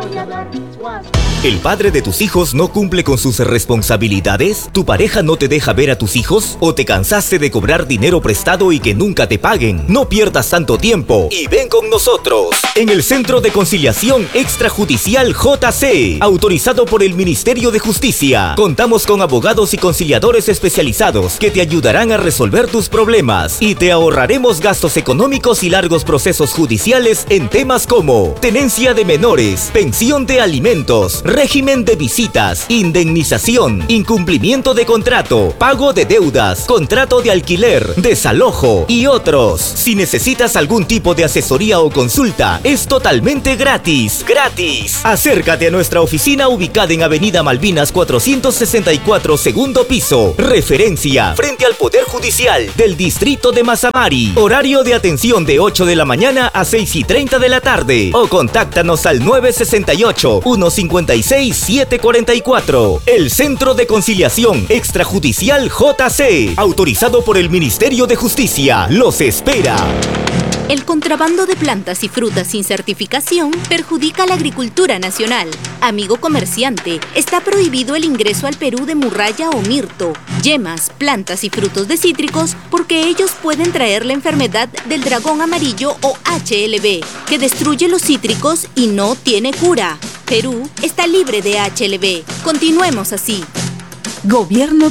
¿El padre de tus hijos no cumple con sus responsabilidades? ¿Tu pareja no te deja ver a tus hijos? ¿O te cansaste de cobrar dinero prestado y que nunca te paguen? No pierdas tanto tiempo y ven con nosotros en el Centro de Conciliación Extrajudicial JC, autorizado por el Ministerio de Justicia. Contamos con abogados y conciliadores especializados que te ayudarán a resolver tus problemas y te ahorraremos gastos económicos y largos procesos judiciales en temas como tenencia de menores, pensión de alimentos, régimen de visitas, indemnización, incumplimiento de contrato, pago de deudas, contrato de alquiler, desalojo y otros. Si necesitas algún tipo de asesoría o consulta, es totalmente gratis. ¡Gratis! Acércate a nuestra oficina ubicada en Avenida Malvinas 464, segundo piso. Referencia, frente al Poder Judicial del Distrito de Mazamari. Horario de atención de 8 de la mañana a 6:30 de la tarde. O contáctanos al 968-156-744. El Centro de Conciliación Extrajudicial JC, autorizado por el Ministerio de Justicia, los espera. El contrabando de plantas y frutas sin certificación perjudica a la agricultura nacional. Amigo comerciante, está prohibido el ingreso al Perú de murraya o mirto, yemas, plantas y frutos de cítricos porque ellos pueden traer la enfermedad del dragón amarillo o HLB, que destruye los cítricos y no tiene cura. Perú está libre de HLB. Continuemos así. Gobierno